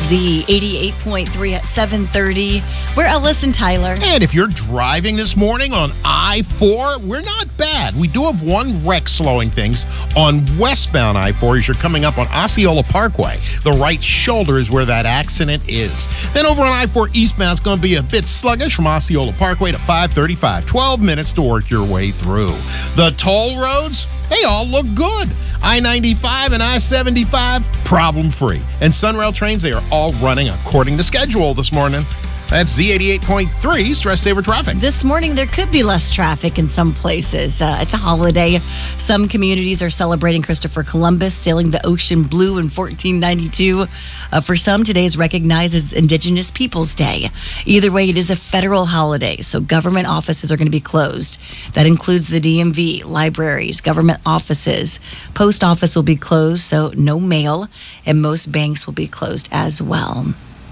Z88.3 at 7:30. We're Ellis and Tyler. And if you're driving this morning on I-4, we're not bad. We do have one wreck slowing things on westbound I-4 as you're coming up on Osceola Parkway. The right shoulder is where that accident is. Then over on I-4 eastbound, it's going to be a bit sluggish from Osceola Parkway to 535. 12 minutes to work your way through. The toll roads, they all look good. I-95 and I-75, problem-free. And Sunrail trains, they are all running according to schedule this morning. That's Z88.3 Stress Saver Traffic. This morning, there could be less traffic in some places. It's a holiday. Some communities are celebrating Christopher Columbus sailing the ocean blue in 1492. For some, today is recognized as Indigenous Peoples Day. Either way, it is a federal holiday, so government offices are going to be closed. That includes the DMV, libraries, government offices. Post office will be closed, so no mail, and most banks will be closed as well.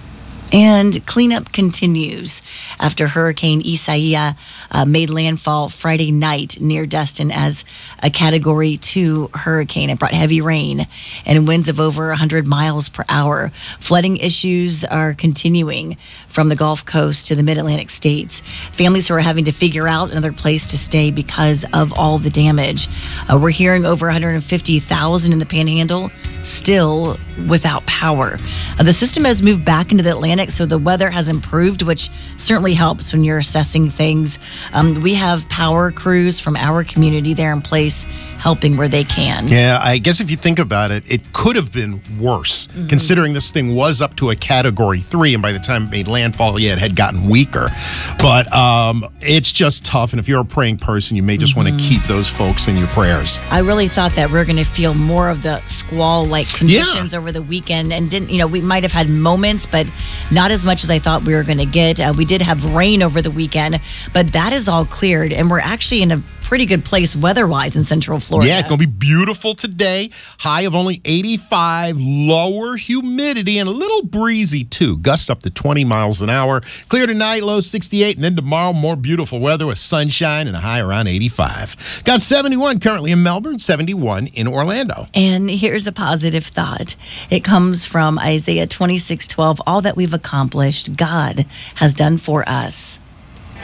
And cleanup continues after Hurricane Isaiah made landfall Friday night near Destin as a Category 2 hurricane. It brought heavy rain and winds of over 100 miles per hour. Flooding issues are continuing from the Gulf Coast to the Mid-Atlantic states. Families who are having to figure out another place to stay because of all the damage. We're hearing over 150,000 in the Panhandle still without power. The system has moved back into the Atlantic, so the weather has improved, which certainly helps when you're assessing things. We have power crews from our community there in place helping where they can. Yeah, I guess if you think about it, it could have been worse, considering this thing was up to a Category 3, and by the time it made landfall, it had gotten weaker. But it's just tough, and if you're a praying person, you may just want to keep those folks in your prayers. I really thought that we were going to feel more of the squall-like conditions over the weekend, and we might have had moments, but not as much as I thought we were going to get. We did have rain over the weekend, but that is all cleared, and we're actually in a pretty good place weather-wise in Central Florida. Yeah, it's going to be beautiful today. High of only 85, lower humidity, and a little breezy, too. Gusts up to 20 miles an hour. Clear tonight, low 68, and then tomorrow, more beautiful weather with sunshine and a high around 85. Got 71 currently in Melbourne, 71 in Orlando. And here's a positive thought. It comes from Isaiah 26:12. All that we've accomplished, God has done for us.